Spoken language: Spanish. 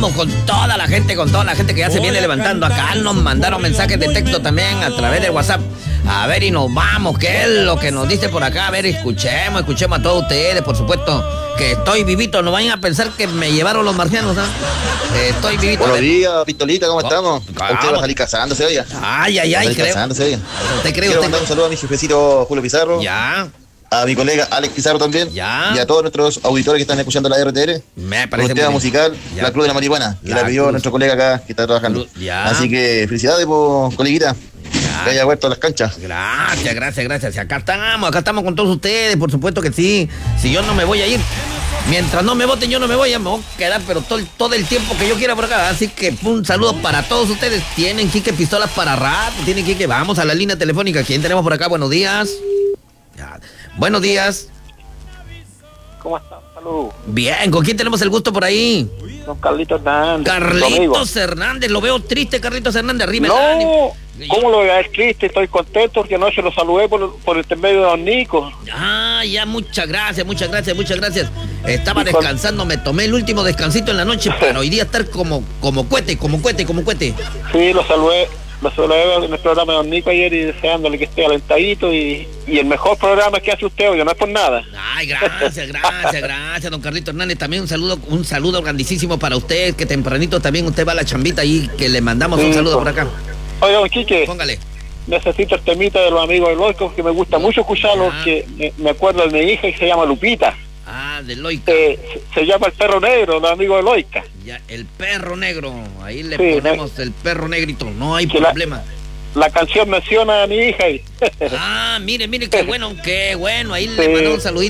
vamos con toda la gente que ya se viene levantando. Acá nos mandaron mensajes de texto también a través del WhatsApp. A ver, y nos vamos, ¿qué es lo que nos dice por acá? A ver, escuchemos a todos ustedes, por supuesto, que estoy vivito. No vayan a pensar que me llevaron los marcianos, ¿ah? Estoy vivito. Buenos días, Pistolita, ¿cómo estamos? Usted va a salir casándose hoy. Ay, creo. Casándose hoy. ¿Usted cree? Quiero mandar un saludo a mi jefecito Julio Pizarro. Ya. A mi colega Alex Pizarro también. Ya. Y a todos nuestros auditores que están escuchando la RTR. Me parece el tema musical, ya. La Cruz de la Marihuana, que la pidió nuestro colega acá que está trabajando. Ya. Así que felicidades, coleguita. Que haya vuelto a las canchas. Gracias. Acá estamos con todos ustedes, por supuesto que sí. Si yo no me voy a ir, mientras no me voten, yo no me voy a quedar, pero todo el tiempo que yo quiera por acá. Así que un saludo para todos ustedes. Tienen Quique pistolas para rato, tienen Quique. Vamos a la línea telefónica. ¿Quién tenemos por acá? Buenos días. Ya. Buenos días. ¿Cómo estás? Saludos. Bien, ¿con quién tenemos el gusto por ahí? Don Carlitos Hernández. Carlitos Hernández, lo veo triste, Carlitos Hernández, arriba. No, ¿cómo lo veas triste? Estoy contento porque anoche lo saludé por intermedio de don Nico. Ah, ya, muchas gracias. Estaba descansando, me tomé el último descansito en la noche para hoy día estar como cohete. Sí, lo saludé en el programa de don Nico ayer y deseándole que esté alentadito y el mejor programa que hace usted, oye, no es por nada. Ay, gracias, don Carlito Hernández. También un saludo grandísimo para usted, que tempranito también usted va a la chambita ahí, que le mandamos un saludo por acá. Oye, don Quique, póngale. Necesito el temita de los amigos de Loica, que me gusta mucho escucharlo, que me acuerdo de mi hija y se llama Lupita. Ah, de Loica. Se llama El Perro Negro, los amigos de Loica. Ya, El Perro Negro, ahí le ponemos El Perro Negrito, no hay problema. La canción menciona a mi hija. Ah, mire, qué bueno, ahí le mandamos un saludito.